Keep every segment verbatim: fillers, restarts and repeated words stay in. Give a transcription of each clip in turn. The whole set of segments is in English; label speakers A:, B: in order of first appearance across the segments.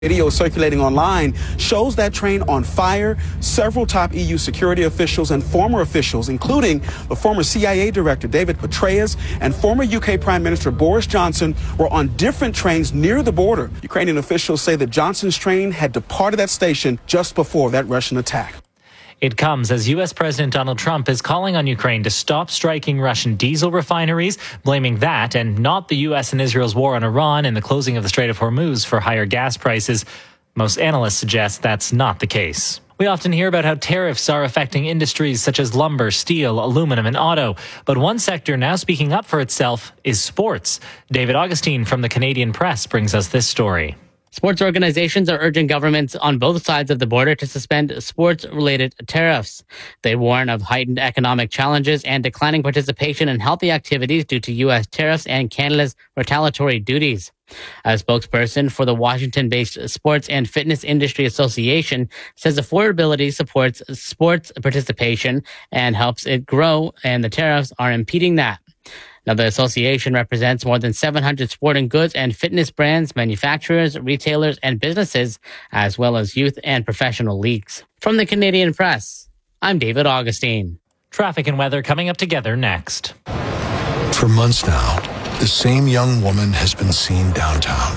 A: Video circulating online shows that train on fire. Several top E U security officials and former officials, including the former C I A director David Petraeus and former U K Prime Minister Boris Johnson, were on different trains near the border. Ukrainian officials say that Johnson's train had departed that station just before that Russian attack.
B: It comes as U S President Donald Trump is calling on Ukraine to stop striking Russian diesel refineries, blaming that and not the U S and Israel's war on Iran and the closing of the Strait of Hormuz for higher gas prices. Most analysts suggest that's not the case. We often hear about how tariffs are affecting industries such as lumber, steel, aluminum, and auto. But one sector now speaking up for itself is sports. David Augustine from the Canadian Press brings us this story.
C: Sports organizations are urging governments on both sides of the border to suspend sports-related tariffs. They warn of heightened economic challenges and declining participation in healthy activities due to U S tariffs and Canada's retaliatory duties. A spokesperson for the Washington-based Sports and Fitness Industry Association says affordability supports sports participation and helps it grow, and the tariffs are impeding that. Now, the association represents more than seven hundred sporting goods and fitness brands, manufacturers, retailers, and businesses, as well as youth and professional leagues. From the Canadian Press, I'm David Augustine.
B: Traffic and weather coming up together next.
D: For months now, the same young woman has been seen downtown.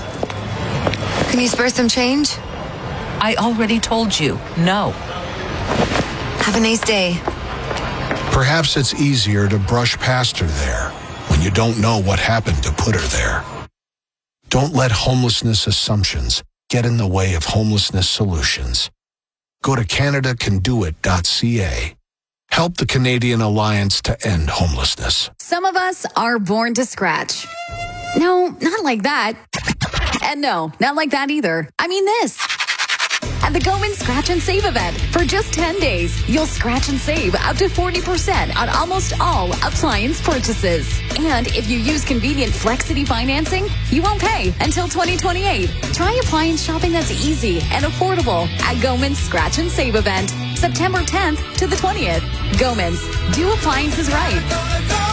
E: Can you spare some change?
F: I already told you, no.
E: Have a nice day.
D: Perhaps it's easier to brush past her there when you don't know what happened to put her there. Don't let homelessness assumptions get in the way of homelessness solutions. Go to Canada Can Do It dot C A. Help the Canadian Alliance to End Homelessness.
G: Some of us are born to scratch. No, not like that. And no, not like that either. I mean this. At the Goman Scratch and Save event. For just ten days, you'll scratch and save up to forty percent on almost all appliance purchases. And if you use convenient Flexity financing, you won't pay until twenty twenty-eight. Try appliance shopping that's easy and affordable at Goman's Scratch and Save event, September tenth to the twentieth. Goman's, do appliances right.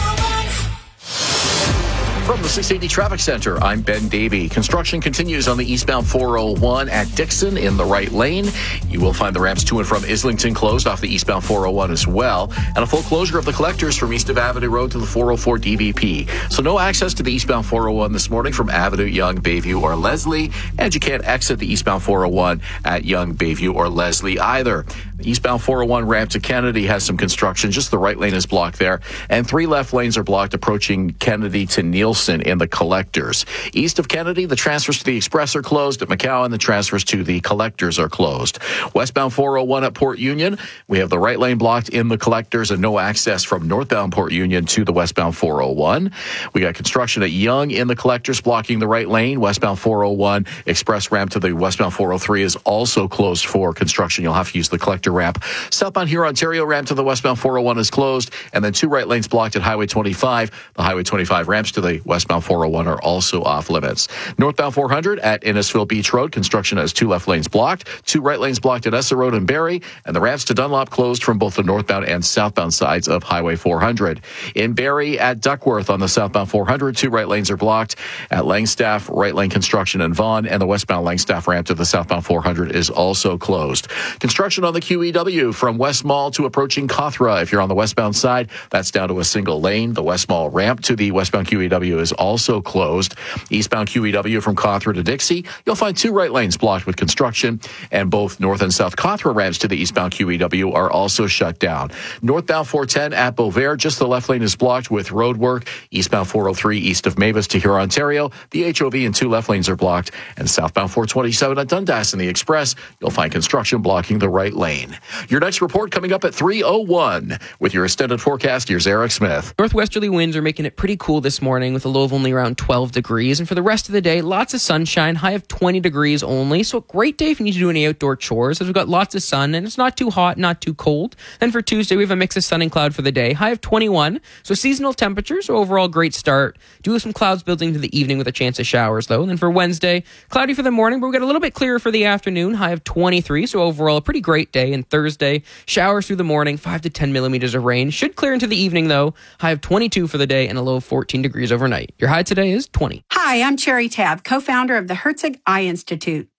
H: From the six eighty Traffic Center, I'm Ben Davey. Construction continues on the eastbound four oh one at Dixon in the right lane. You will find the ramps to and from Islington closed off the eastbound four oh one as well. And a full closure of the collectors from east of Avenue Road to the four oh four D V P. So no access to the eastbound four oh one this morning from Avenue, Yonge, Bayview, or Leslie. And you can't exit the eastbound four oh one at Yonge, Bayview, or Leslie either. The eastbound four oh one ramp to Kennedy has some construction. Just the right lane is blocked there. And three left lanes are blocked approaching Kennedy to Nielsen in the collectors. East of Kennedy, the transfers to the Express are closed. At McCowan, the transfers to the collectors are closed. Westbound four oh one at Port Union, we have the right lane blocked in the collectors and no access from northbound Port Union to the westbound four oh one. We got construction at Yonge in the collectors blocking the right lane. Westbound four oh one express ramp to the westbound four oh three is also closed for construction. You'll have to use the collector ramp. Southbound Huron Ontario ramp to the westbound four oh one is closed, and then two right lanes blocked at Highway twenty-five. The Highway twenty-five ramps to the westbound four oh one are also off limits. Northbound four hundred at Innisfil Beach Road, construction has two left lanes blocked, two right lanes blocked at Essa Road and Barrie, and the ramps to Dunlop closed from both the northbound and southbound sides of Highway four hundred. In Barrie at Duckworth on the southbound four hundred, two right lanes are blocked. At Langstaff, right lane construction in Vaughan, and the westbound Langstaff ramp to the southbound four hundred is also closed. Construction on the Q E W from West Mall to approaching Cawthra. If you're on the westbound side, that's down to a single lane. The West Mall ramp to the westbound Q E W is also closed. Eastbound Q E W from Cawthra to Dixie, you'll find two right lanes blocked with construction, and both north and south Cawthra ramps to the eastbound Q E W are also shut down. Northbound four ten at Beauvert, just the left lane is blocked with road work. Eastbound four oh three east of Mavis to Huron, Ontario, the H O V and two left lanes are blocked. And southbound four twenty-seven at Dundas in the Express, you'll find construction blocking the right lane. Your next report coming up at three oh one. With your extended forecast, here's Eric Smith.
I: Northwesterly winds are making it pretty cool this morning with a low of only around twelve degrees. And for the rest of the day, lots of sunshine, high of twenty degrees only. So a great day if you need to do any outdoor chores, as we've got lots of sun and it's not too hot, not too cold. Then for Tuesday, we have a mix of sun and cloud for the day, high of twenty-one. So seasonal temperatures, so overall great start. Do have some clouds building to the evening with a chance of showers though. And then for Wednesday, cloudy for the morning, but we got a little bit clearer for the afternoon, high of twenty-three. So overall a pretty great day. And Thursday, showers through the morning, five to ten millimeters of rain. Should clear into the evening though, high of twenty-two for the day and a low of fourteen degrees overnight. Your high today is twenty.
J: Hi, I'm Cherry Tabb, co-founder of the Herzig Eye Institute.